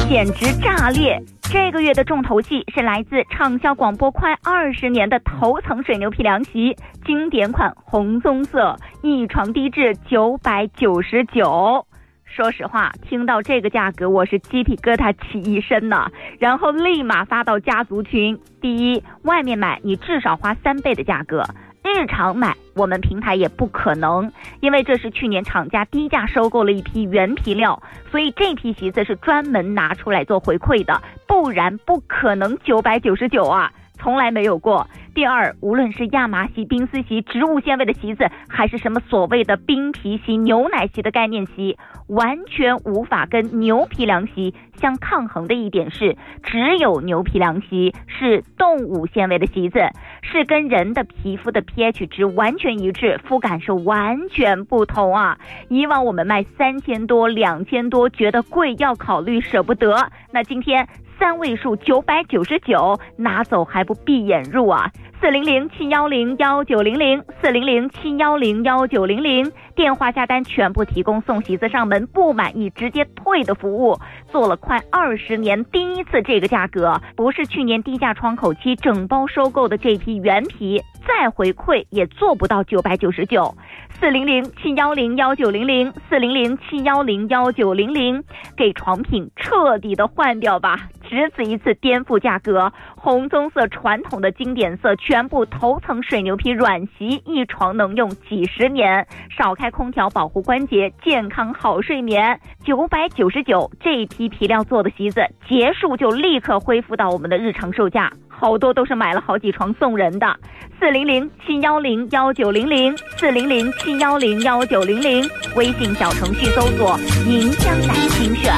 简直炸裂！这个月的重头戏是来自畅销广播快20年的头层水牛皮凉席，经典款红棕色，一床低至999。说实话，听到这个价格，我是鸡皮疙瘩起一身呢，然后立马发到家族群。第一，外面买你至少花3倍的价格，日常买我们平台也不可能，因为这是去年厂家低价收购了一批原皮料，所以这批席子是专门拿出来做回馈的，不然不可能999啊，从来没有过。第二，无论是亚麻席、冰丝席、植物纤维的席子，还是什么所谓的冰皮席、牛奶席的概念席，完全无法跟牛皮凉席相抗衡的一点是，只有牛皮凉席是动物纤维的席子，是跟人的皮肤的 pH 值完全一致，肤感是完全不同啊。以往我们卖3000多、2000多，觉得贵要考虑舍不得，那今天3位数999，拿走还不闭眼入啊！400-710-1900，400-710-1900，电话下单全部提供送席子上门，不满意直接退的服务。做了快20年，第一次这个价格，不是去年低价窗口期整包收购的这批原皮，再回馈也做不到999。400-710-1900，400-710-1900，给床品彻底的换掉吧，只此一次颠覆价格。红棕色传统的经典色，全部头层水牛皮软席，一床能用几十年，少开空调保护关节，健康好睡眠。999这批皮料做的席子结束就立刻恢复到我们的日常售价，好多都是买了好几床送人的。400-710-1900，400-710-1900，微信小程序搜索银江南精选。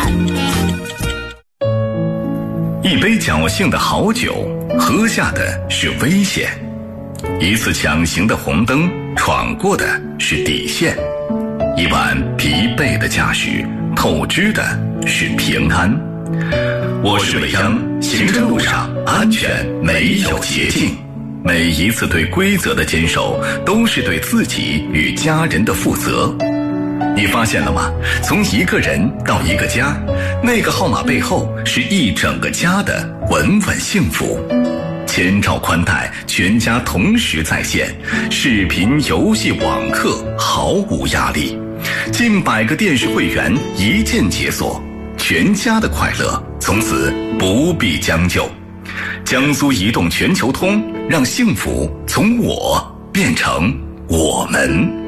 一杯侥幸的好酒，喝下的是危险；一次抢行的红灯，闯过的是底线；一晚疲惫的驾驶，透支的是平安。我是伟央，行车路上安全没有捷径，每一次对规则的坚守，都是对自己与家人的负责。你发现了吗？从一个人到一个家，那个号码背后是一整个家的稳稳幸福。千兆宽带，全家同时在线，视频、游戏、网课毫无压力，近100个电视会员一键解锁，全家的快乐从此不必将就。江苏移动全球通，让幸福从我变成我们。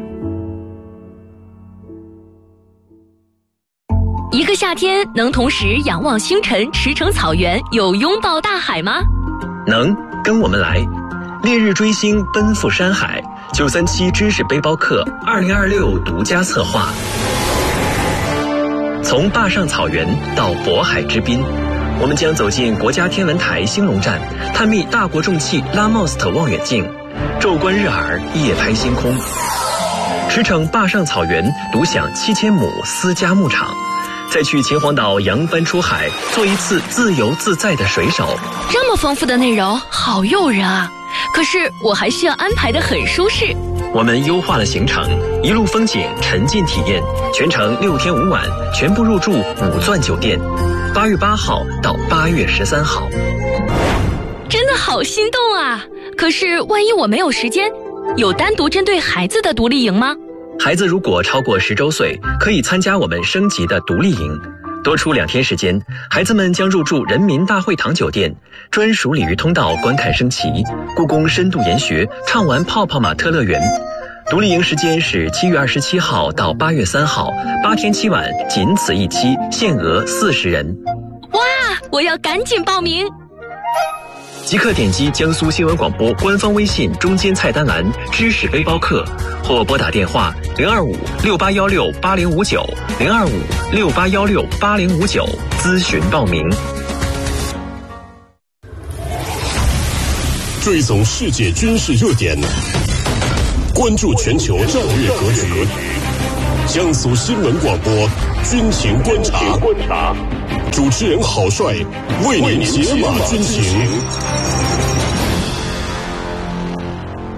一个夏天能同时仰望星辰、驰骋草原，又拥抱大海吗？ 能，跟我们来，烈日追星，奔赴山海。937知识背包客2026独家策划，从坝上草原到渤海之滨，我们将走进国家天文台兴隆站，探秘大国重器拉莫斯特望远镜，昼观日珥，夜拍星空，驰骋坝上草原，独享7000亩私家牧场，再去秦皇岛扬帆出海，做一次自由自在的水手。 这么丰富的内容，好诱人啊！可是我还需要安排得很舒适。 我们优化了行程，一路风景，沉浸体验，全程6天5晚，全部入住5钻酒店，8月8号到8月13号。 真的好心动啊！可是万一我没有时间，有单独针对孩子的独立营吗？ 孩子如果超过10周岁，可以参加我们升级的独立营，多出2天时间，孩子们将入住人民大会堂酒店，专属鲤鱼通道观看升旗，故宫深度研学，畅玩泡泡玛特乐园。独立营时间是7月27号到8月3号，8天7晚，仅此一期，限额40人。 哇，我要赶紧报名！ 即刻点击江苏新闻广播官方微信中间菜单栏知识背包客，或拨打电话025-6816-8059，025-6816-8059咨询报名。 追踪世界军事热点，关注全球战略格局。江苏新闻广播军情观察，主持人郝帅为您解码军情。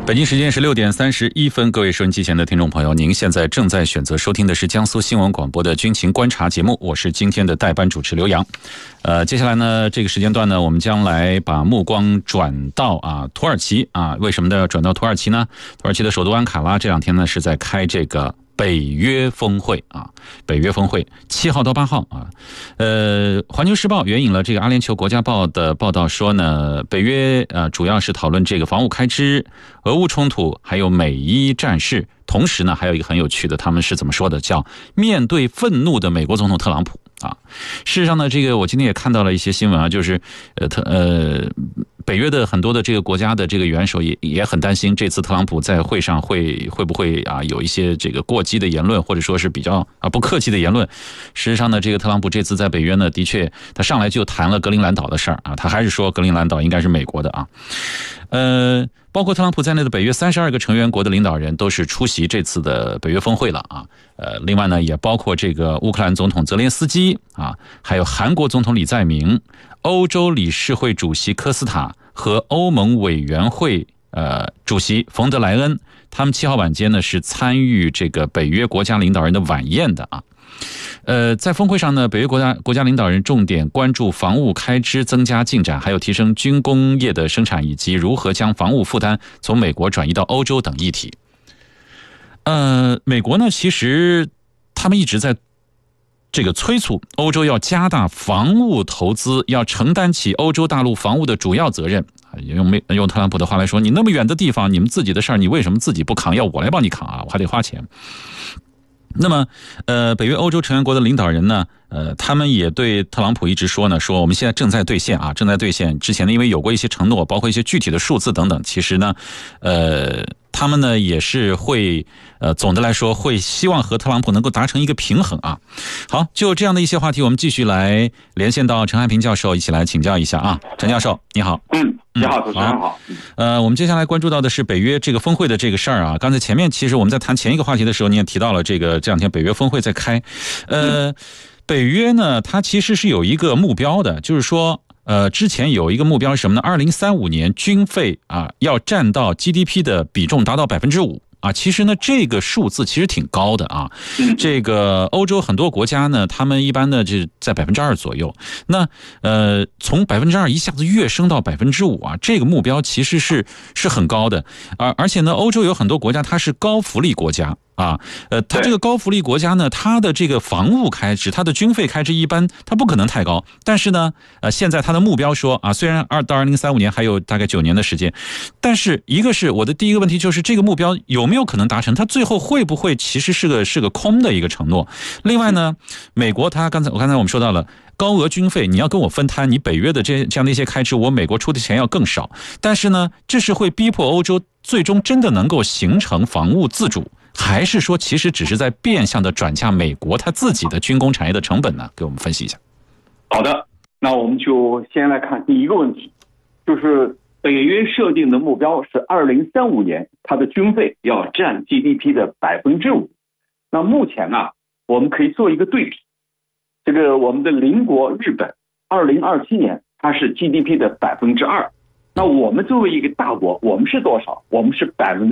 北京时间是6点31分，各位收音机前的听众朋友，您现在正在选择收听的是江苏新闻广播的军情观察节目，我是今天的代班主持刘洋。接下来呢，这个时间段呢，我们将来把目光转到土耳其为什么呢要转到土耳其呢？土耳其的首都安卡拉这两天呢是在开这个北约峰会北约峰会7号到8号环球时报援引了这个阿联酋国家报的报道说呢，北约主要是讨论这个防务开支、俄乌冲突，还有美伊战事。同时呢，还有一个很有趣的，他们是怎么说的？叫面对愤怒的美国总统特朗普事实上呢，这个我今天也看到了一些新闻就是北约的很多的这个国家的这个元首也很担心，这次特朗普在会上会不会有一些这个过激的言论，或者说是比较不客气的言论。事实上呢，这个特朗普这次在北约呢，的确他上来就谈了格陵兰岛的事儿他还是说格陵兰岛应该是美国的包括特朗普在内的北约32个成员国的领导人都是出席这次的北约峰会了另外呢，也包括这个乌克兰总统泽连斯基还有韩国总统李在明、欧洲理事会主席科斯塔和欧盟委员会主席冯德莱恩，他们7号晚间呢是参与这个北约国家领导人的晚宴的在峰会上呢，北约国家领导人重点关注防务开支增加进展，还有提升军工业的生产，以及如何将防务负担从美国转移到欧洲等议题。美国呢，其实他们一直在这个催促欧洲要加大防务投资，要承担起欧洲大陆防务的主要责任。用特朗普的话来说，你那么远的地方，你们自己的事儿，你为什么自己不扛？要我来帮你扛我还得花钱。那么北约欧洲成员国的领导人呢他们也对特朗普一直说我们现在正在兑现正在兑现之前呢，因为有过一些承诺，包括一些具体的数字等等，其实呢他们呢也是会总的来说会希望和特朗普能够达成一个平衡好，就这样的一些话题，我们继续来连线到陈汉平教授，一起来请教一下陈教授你好。 你好，主持人好。 我们接下来关注到的是北约这个峰会的这个事儿刚才前面其实我们在谈前一个话题的时候，你也提到了这两天北约峰会在开。北约呢，它其实是有一个目标的，就是说之前有一个目标是什么呢？2035年军费要占到 GDP 的比重达到 5%。其实呢，这个数字其实挺高的这个欧洲很多国家呢，他们一般呢就在 2% 左右。那从 2% 一下子跃升到 5%这个目标其实是很高的。而且呢，欧洲有很多国家它是高福利国家它这个高福利国家呢，它的这个防务开支，它的军费开支一般它不可能太高。但是呢现在它的目标说虽然到2035年还有大概9年的时间，但是一个是我的第一个问题就是这个目标有没有可能达成，它最后会不会其实是个空的一个承诺。另外呢，美国它刚才我们说到了高额军费，你要跟我分摊，你北约的这样的一些开支，我美国出的钱要更少。但是呢，这是会逼迫欧洲最终真的能够形成防务自主，还是说其实只是在变相的转嫁美国它自己的军工产业的成本呢？给我们分析一下。 好的，那我们就先来看第一个问题，就是北约设定的目标是2035年它的军费要占 GDP 的 5%。那目前我们可以做一个对比，这个我们的邻国日本2027年它是 GDP 的 2%。那我们作为一个大国，我们是多少？我们是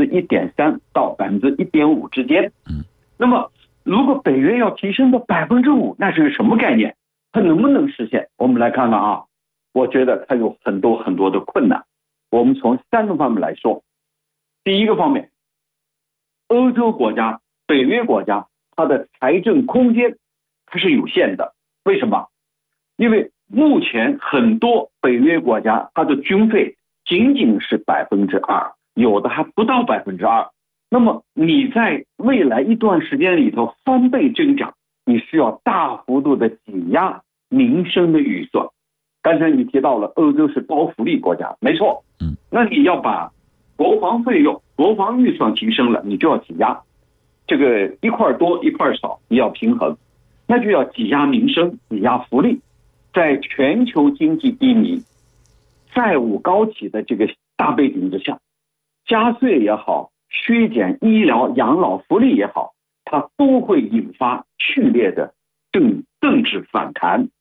1.3% 到 1.5% 之间。那么如果北约要提升到 5%，那是个什么概念？它能不能实现？我们来看看我觉得它有很多很多的困难。我们从3个方面来说。第一个方面，欧洲国家、北约国家，它的财政空间它是有限的。为什么？因为目前很多北约国家它的军费仅仅是 2%， 有的还不到 2%。 那么你在未来一段时间里头翻倍增长，你需要大幅度的挤压民生的预算。刚才你提到了欧洲是高福利国家，没错。那你要把国防费用、国防预算提升了，你就要挤压，这个一块多一块少，你要平衡，那就要挤压民生、挤压福利。在全球经济低迷、债务高企的这个大背景之下，加税也好，削减医疗养老福利也好，它都会引发剧烈的政治反弹。